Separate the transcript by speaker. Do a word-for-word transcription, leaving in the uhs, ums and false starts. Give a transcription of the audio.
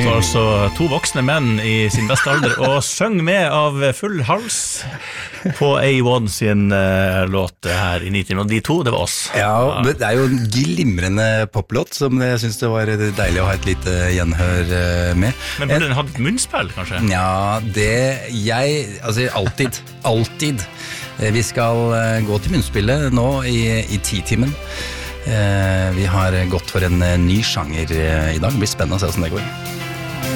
Speaker 1: står altså to voksne menn i sin beste alder og synger med av full hals på A one sin uh, låt her i Nitimen, og de to, det var oss.
Speaker 2: Ja, det er jo en glimrende poplåt som jeg synes det var deilig å ha et lite gjenhør med.
Speaker 1: Men burde den hatt et munnspill, kanskje?
Speaker 2: Ja, det jeg, altså alltid, alltid. Vi skal gå til munnspillet nå i, i ti-timen. Vi har gått for en ny sjanger i dag, det blir spennende å se hvordan det går.